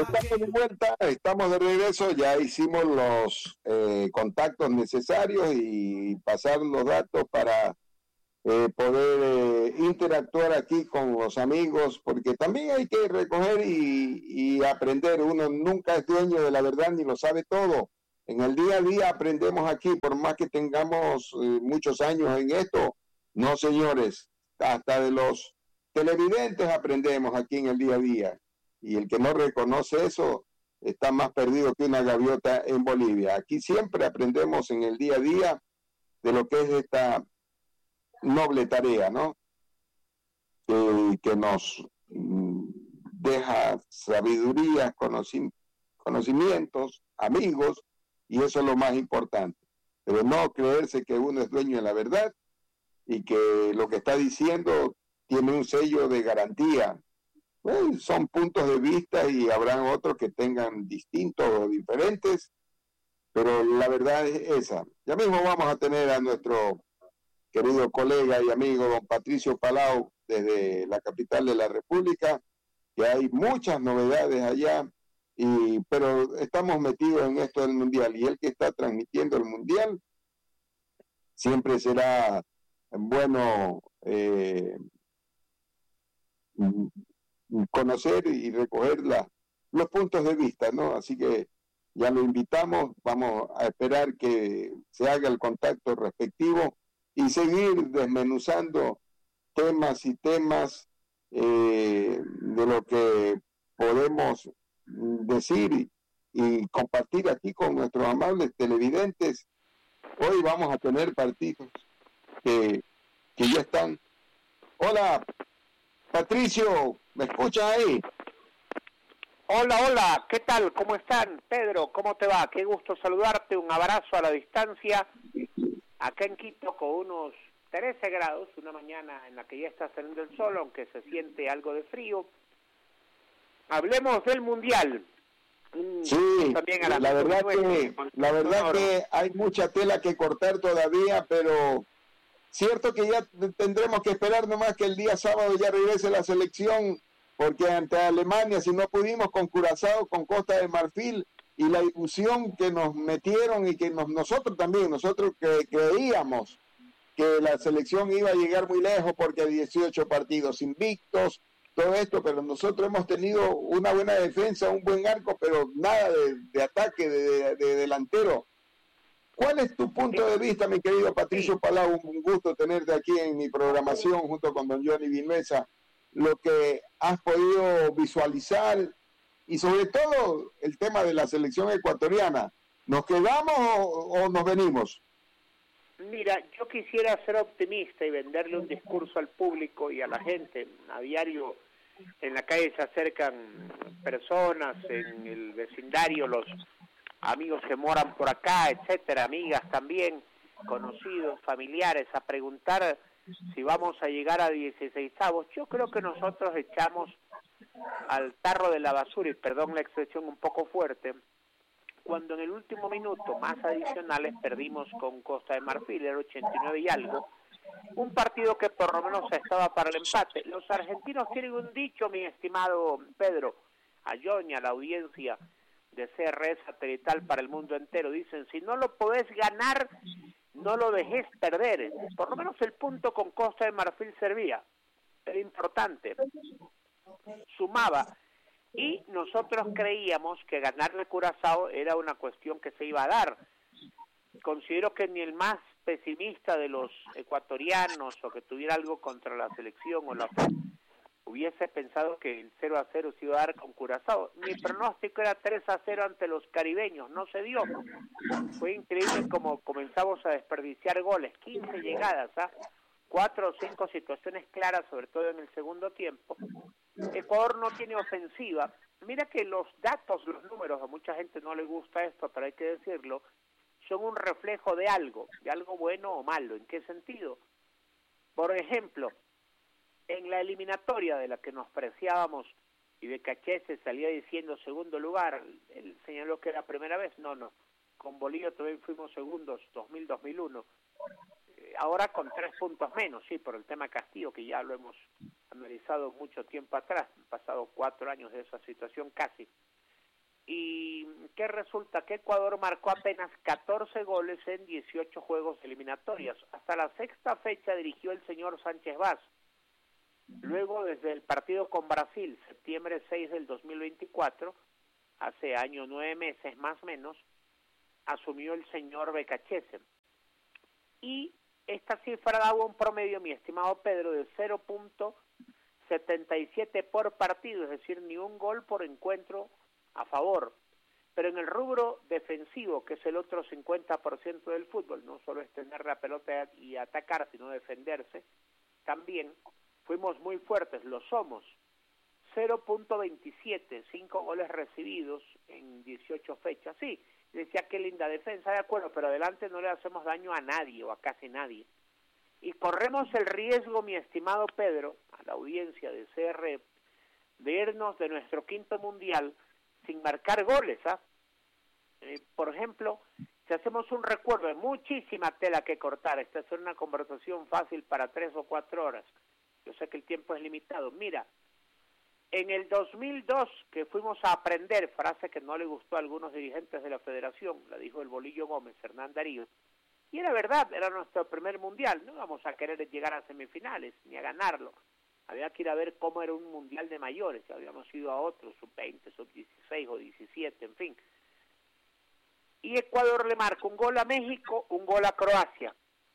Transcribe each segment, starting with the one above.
Estamos de vuelta, estamos de regreso, ya hicimos los contactos necesarios y pasar los datos para poder interactuar aquí con los amigos, porque también hay que recoger y aprender. Uno nunca es dueño de la verdad ni lo sabe todo. En el día a día aprendemos aquí, por más que tengamos muchos años en esto, no señores, hasta de los televidentes aprendemos aquí en el día a día. Y el que no reconoce eso está más perdido que una gaviota en Bolivia. Aquí siempre aprendemos en el día a día de lo que es esta noble tarea, ¿no? Que nos deja sabiduría, conocimientos, amigos, y eso es lo más importante. Pero no creerse que uno es dueño de la verdad y que lo que está diciendo tiene un sello de garantía. Bueno, son puntos de vista y habrán otros que tengan distintos o diferentes, pero la verdad es esa. Ya mismo vamos a tener a nuestro querido colega y amigo don Patricio Palau desde la capital de la República, que hay muchas novedades allá, pero estamos metidos en esto del Mundial y el que está transmitiendo el Mundial siempre será bueno conocer y recoger los puntos de vista, ¿no? Así que ya lo invitamos, vamos a esperar que se haga el contacto respectivo y seguir desmenuzando temas y temas de lo que podemos decir y compartir aquí con nuestros amables televidentes. Hoy vamos a tener partidos que ya están. Hola, Patricio, ¿me escuchas ahí? Hola, ¿qué tal? ¿Cómo están? Pedro, ¿cómo te va? Qué gusto saludarte, un abrazo a la distancia. Acá en Quito con unos 13 grados, una mañana en la que ya está saliendo el sol, aunque se siente algo de frío. Hablemos del Mundial. Sí, también a la verdad que hay mucha tela que cortar todavía, pero cierto que ya tendremos que esperar nomás que el día sábado ya regrese la selección, porque ante Alemania, si no pudimos con Curazao, con Costa de Marfil, y la ilusión que nos metieron y que nosotros creíamos que la selección iba a llegar muy lejos porque 18 partidos invictos, todo esto, pero nosotros hemos tenido una buena defensa, un buen arco, pero nada de ataque, de delantero. ¿Cuál es tu punto de vista, mi querido Patricio Palau? Un gusto tenerte aquí en mi programación junto con don Johnny Vinuesa, lo que has podido visualizar y sobre todo el tema de la selección ecuatoriana. ¿Nos quedamos o nos venimos? Mira, yo quisiera ser optimista y venderle un discurso al público y a la gente. A diario en la calle se acercan personas, en el vecindario los amigos que moran por acá, etcétera, amigas también, conocidos, familiares, a preguntar si vamos a llegar a 16avos. Yo creo que nosotros echamos al tarro de la basura, y perdón la expresión un poco fuerte, cuando en el último minuto, más adicionales, perdimos con Costa de Marfil, era 89 y algo, un partido que por lo menos estaba para el empate. Los argentinos tienen un dicho, mi estimado Pedro, a Johnny, a la audiencia de CRS satelital para el mundo entero, dicen, si no lo podés ganar, no lo dejes perder. Por lo menos el punto con Costa de Marfil servía, era importante, sumaba, y nosotros creíamos que ganarle Curazao era una cuestión que se iba a dar. Considero que ni el más pesimista de los ecuatorianos o que tuviera algo contra la selección o la fe hubiese pensado que el 0-0 se iba a dar con Curazao. Mi pronóstico era 3-0 ante los caribeños, no se dio. Fue increíble como comenzamos a desperdiciar goles, 15 llegadas, 4 o 5 situaciones claras, sobre todo en el segundo tiempo. Ecuador no tiene ofensiva. Mira que los datos, los números, a mucha gente no le gusta esto, pero hay que decirlo, son un reflejo de algo bueno o malo. ¿En qué sentido? Por ejemplo, en la eliminatoria de la que nos preciábamos y de Caché se salía diciendo segundo lugar, él señaló que era primera vez, no, con Bolivia también fuimos segundos, 2000-2001, ahora con 3 puntos menos, sí, por el tema Castillo, que ya lo hemos analizado mucho tiempo atrás, han pasado 4 años de esa situación casi. y que resulta que Ecuador marcó apenas 14 goles en 18 juegos eliminatorios. Hasta la sexta fecha dirigió el señor Sánchez Vaz. Luego, desde el partido con Brasil, septiembre 6 del 2024, hace año 9 meses más o menos, asumió el señor Becachese. Y esta cifra daba un promedio, mi estimado Pedro, de 0.77 por partido, es decir, ni un gol por encuentro a favor. Pero en el rubro defensivo, que es el otro 50% del fútbol, no solo es tener la pelota y atacar, sino defenderse, también fuimos muy fuertes, lo somos. 0.27, 5 goles recibidos en 18 fechas. Sí, decía qué linda defensa, de acuerdo, pero adelante no le hacemos daño a nadie o a casi nadie. Y corremos el riesgo, mi estimado Pedro, a la audiencia de CR, de irnos de nuestro quinto mundial sin marcar goles, ¿ah? Por ejemplo, si hacemos un recuerdo de muchísima tela que cortar, esta es una conversación fácil para 3 o 4 horas, yo sé que el tiempo es limitado. Mira, en el 2002, que fuimos a aprender, frase que no le gustó a algunos dirigentes de la federación, la dijo el Bolillo Gómez, Hernán Darío, y era verdad, era nuestro primer mundial, no íbamos a querer llegar a semifinales, ni a ganarlo, había que ir a ver cómo era un mundial de mayores, ya habíamos ido a otros, sub-20, sub-16 o 17, en fin. Y Ecuador le marca un gol a México, un gol a Croacia,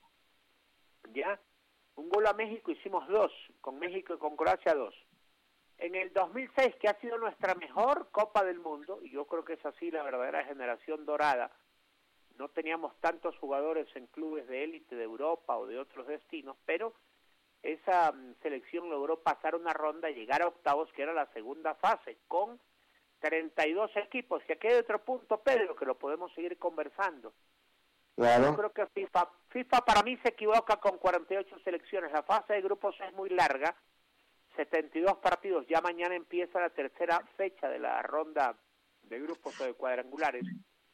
¿ya? Un gol a México, hicimos 2, con México y con Croacia 2. En el 2006, que ha sido nuestra mejor Copa del Mundo, y yo creo que es así la verdadera generación dorada, no teníamos tantos jugadores en clubes de élite de Europa o de otros destinos, pero esa selección logró pasar una ronda y llegar a octavos, que era la segunda fase, con 32 equipos. Y aquí hay otro punto, Pedro, que lo podemos seguir conversando. Claro. Yo creo que FIFA para mí se equivoca con 48 selecciones. La fase de grupos es muy larga, 72 partidos. Ya mañana empieza la tercera fecha de la ronda de grupos o de cuadrangulares.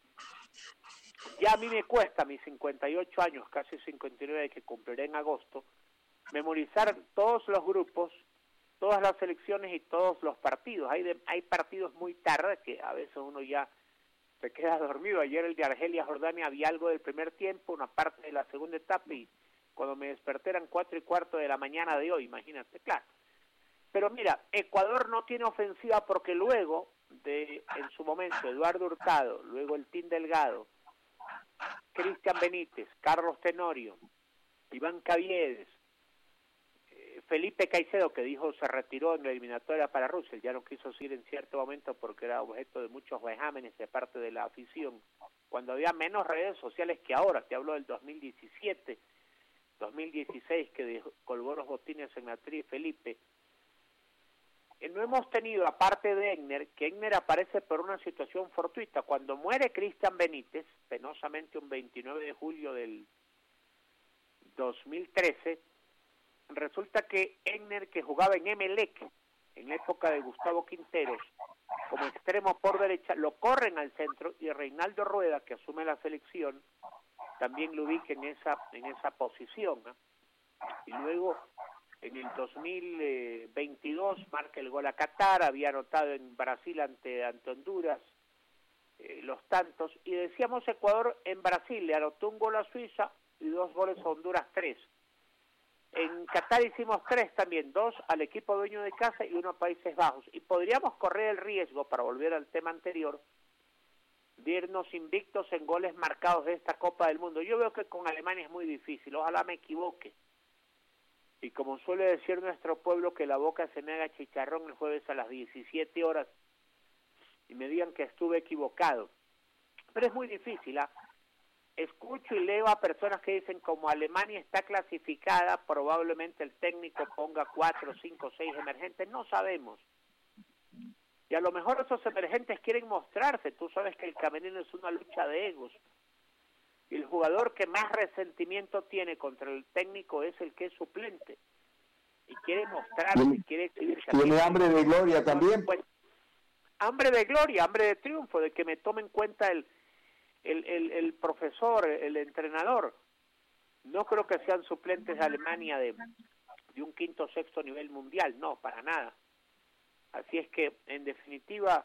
Ya a mí me cuesta, mis 58 años, casi 59 que cumpliré en agosto, memorizar todos los grupos, todas las selecciones y todos los partidos. Hay partidos muy tarde que a veces uno ya se queda dormido. Ayer el de Argelia-Jordania había algo del primer tiempo, una parte de la segunda etapa, y cuando me desperté eran 4:15 de la mañana de hoy, imagínate, claro. Pero mira, Ecuador no tiene ofensiva porque luego de, en su momento, Eduardo Hurtado, luego el Team Delgado, Cristian Benítez, Carlos Tenorio, Iván Caviedes, Felipe Caicedo, que dijo se retiró en la eliminatoria para Rusia, ya no quiso seguir en cierto momento porque era objeto de muchos vejámenes de parte de la afición, cuando había menos redes sociales que ahora. Te hablo del 2017, 2016, que colgó los botines en la tri Felipe. No hemos tenido, aparte de Egner, que Egner aparece por una situación fortuita. Cuando muere Cristian Benítez, penosamente un 29 de julio del 2013, resulta que Egner, que jugaba en Emelec, en la época de Gustavo Quinteros, como extremo por derecha, lo corren al centro, y Reinaldo Rueda, que asume la selección, también lo ubica en esa posición, ¿no? Y luego, en el 2022, marca el gol a Qatar, había anotado en Brasil ante Honduras los tantos, y decíamos Ecuador en Brasil, le anotó un gol a Suiza y 2 goles a Honduras, 3. En Qatar hicimos 3 también, 2 al equipo dueño de casa y 1 a Países Bajos. Y podríamos correr el riesgo, para volver al tema anterior, de irnos invictos en goles marcados de esta Copa del Mundo. Yo veo que con Alemania es muy difícil, ojalá me equivoque. Y como suele decir nuestro pueblo, que la boca se me haga chicharrón el jueves a las 17 horas y me digan que estuve equivocado. Pero es muy difícil, ¿ah? Escucho y leo a personas que dicen, como Alemania está clasificada, probablemente el técnico ponga 4, 5, 6 emergentes. No sabemos. Y a lo mejor esos emergentes quieren mostrarse. Tú sabes que el camerino es una lucha de egos. Y el jugador que más resentimiento tiene contra el técnico es el que es suplente. Y quiere mostrarse, quiere exhibirse. Tiene hambre de gloria también. Pues, hambre de gloria, hambre de triunfo, de que me tome en cuenta el profesor, el entrenador. No creo que sean suplentes de Alemania de un quinto o sexto nivel mundial, no, para nada. Así es que, en definitiva,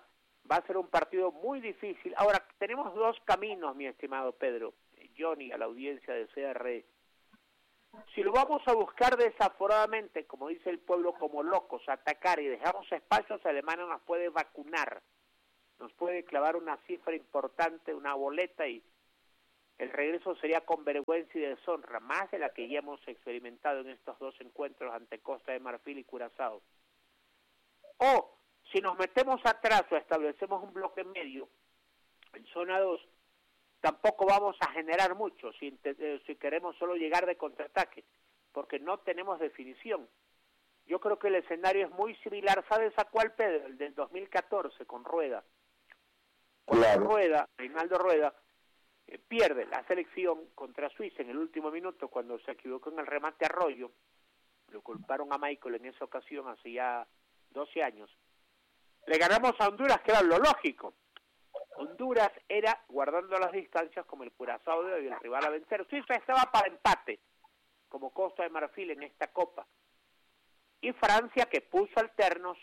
Va a ser un partido muy difícil. Ahora, tenemos dos caminos, mi estimado Pedro, Johnny, a la audiencia de CR. Si lo vamos a buscar desaforadamente, como dice el pueblo, como locos, atacar y dejamos espacios, Alemania nos puede vacunar, nos puede clavar una cifra importante, una boleta, y el regreso sería con vergüenza y deshonra, más de la que ya hemos experimentado en estos dos encuentros ante Costa de Marfil y Curazao. O, si nos metemos atrás o establecemos un bloque medio, en zona 2, tampoco vamos a generar mucho si queremos solo llegar de contraataque, porque no tenemos definición. Yo creo que el escenario es muy similar, ¿sabes a cuál, Pedro? El del 2014 con Rueda. Cuando Rueda, Reinaldo Rueda, pierde la selección contra Suiza en el último minuto cuando se equivocó en el remate Arroyo. Lo culparon a Michael en esa ocasión, hace ya 12 años. Le ganamos a Honduras, que era lo lógico. Honduras era, guardando las distancias, como el Curazao de hoy, el rival a vencer. Suiza estaba para empate, como Costa de Marfil en esta Copa. Y Francia, que puso alternos,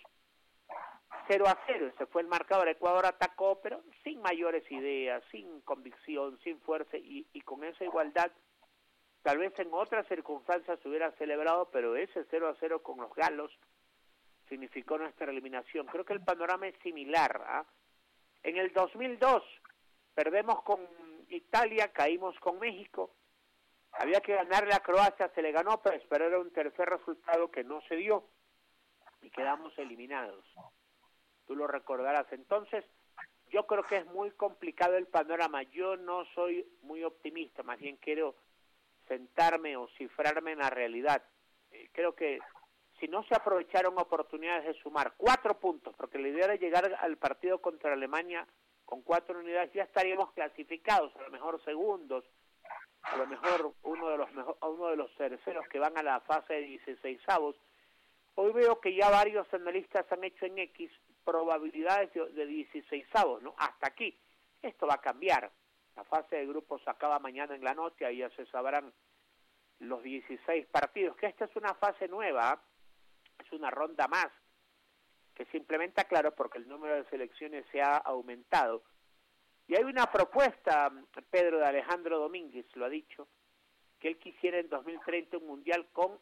0-0, ese fue el marcador. Ecuador atacó, pero sin mayores ideas, sin convicción, sin fuerza, y con esa igualdad, tal vez en otras circunstancias se hubiera celebrado, pero ese 0-0 con los galos significó nuestra eliminación. Creo que el panorama es similar, ¿ah? En el 2002 perdemos con Italia, caímos con México, había que ganarle a Croacia, se le ganó, pero esperar un tercer resultado que no se dio y quedamos eliminados. Tú lo recordarás. Entonces, yo creo que es muy complicado el panorama. Yo no soy muy optimista, más bien quiero sentarme o cifrarme en la realidad. Creo que si no se aprovecharon oportunidades de sumar 4 puntos, porque la idea era llegar al partido contra Alemania con 4 unidades, ya estaríamos clasificados, a lo mejor segundos, a lo mejor uno de los terceros que van a la fase de 16avos. Hoy veo que ya varios analistas han hecho en X probabilidades de 16avos, ¿no? Hasta aquí. Esto va a cambiar. La fase de grupos acaba mañana en la noche, y ya se sabrán los 16 partidos, que esta es una fase nueva, ¿eh? Es una ronda más, que se implementa, claro, porque el número de selecciones se ha aumentado. Y hay una propuesta, Pedro, de Alejandro Domínguez, lo ha dicho, que él quisiera en 2030 un mundial con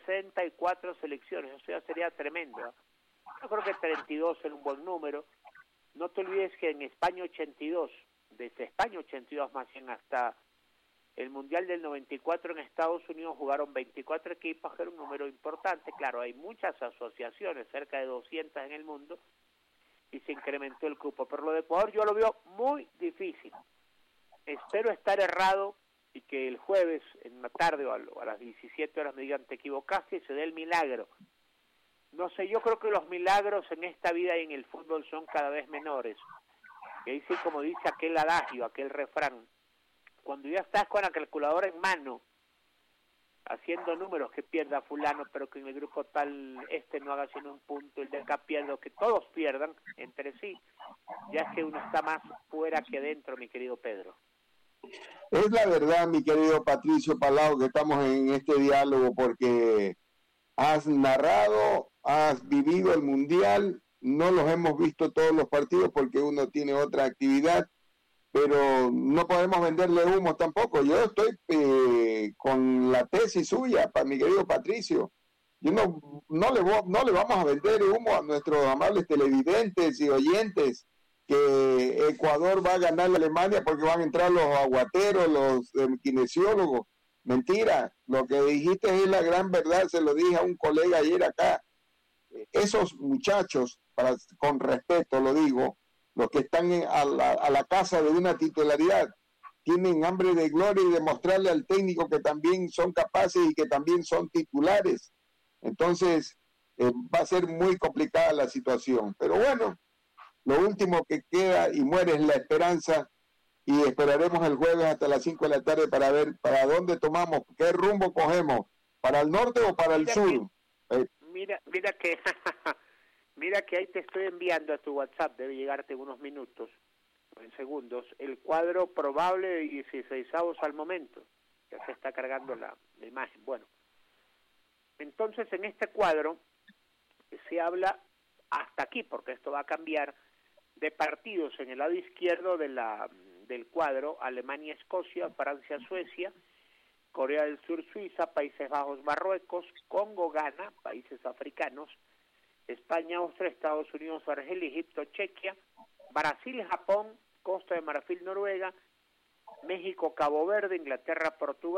64 selecciones. Eso ya sería tremendo, ¿eh? Yo creo que 32 es un buen número. No te olvides que en España 82, desde España 82 más bien hasta el Mundial del 94 en Estados Unidos jugaron 24 equipos, que era un número importante. Claro, hay muchas asociaciones, cerca de 200 en el mundo, y se incrementó el cupo. Pero lo de Ecuador yo lo veo muy difícil. Espero estar errado y que el jueves en la tarde o a las 17 horas me digan te equivocaste y se dé el milagro. No sé, yo creo que los milagros en esta vida y en el fútbol son cada vez menores. Y ahí sí, como dice aquel adagio, aquel refrán, cuando ya estás con la calculadora en mano, haciendo números, que pierda fulano, pero que en el grupo tal no haga sino un punto, el de acá pierda, que todos pierdan entre sí, ya es que uno está más fuera que dentro, mi querido Pedro. Es la verdad, mi querido Patricio Palau, que estamos en este diálogo porque has narrado, has vivido el Mundial, no los hemos visto todos los partidos porque uno tiene otra actividad, pero no podemos venderle humo tampoco. Yo estoy con la tesis suya, para mi querido Patricio. Yo no le vamos a vender humo a nuestros amables televidentes y oyentes que Ecuador va a ganar a Alemania porque van a entrar los aguateros, los kinesiólogos. Mentira, lo que dijiste es la gran verdad, se lo dije a un colega ayer acá. Esos muchachos, con respeto lo digo, los que están a la casa de una titularidad, tienen hambre de gloria y de mostrarle al técnico que también son capaces y que también son titulares. Entonces, va a ser muy complicada la situación. Pero bueno, lo último que queda y muere es la esperanza, y esperaremos el jueves hasta las 5 de la tarde para ver para dónde tomamos, qué rumbo cogemos, para el norte o para el sur. Mira que mira que ahí te estoy enviando a tu WhatsApp, debe llegarte en unos minutos, en segundos, el cuadro probable de 16avos al momento. Ya se está cargando la imagen. Bueno, entonces en este cuadro se habla hasta aquí, porque esto va a cambiar, de partidos en el lado izquierdo del cuadro: Alemania-Escocia, Francia-Suecia, Corea del Sur, Suiza, Países Bajos, Marruecos, Congo, Ghana, países africanos, España, Austria, Estados Unidos, Argelia, Egipto, Chequia, Brasil, Japón, Costa de Marfil, Noruega, México, Cabo Verde, Inglaterra, Portugal,